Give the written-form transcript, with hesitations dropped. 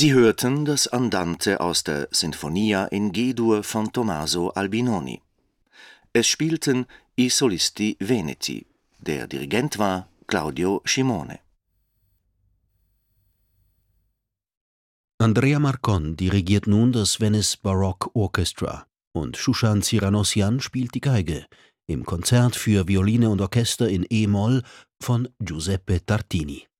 Sie hörten das Andante aus der Sinfonia in G-Dur von Tommaso Albinoni. Es spielten i Solisti Veneti. Der Dirigent war Claudio Scimone. Andrea Marcon dirigiert nun das Venice Baroque Orchestra und Shushan Tsiranossian spielt die Geige im Konzert für Violine und Orchester in E-Moll von Giuseppe Tartini.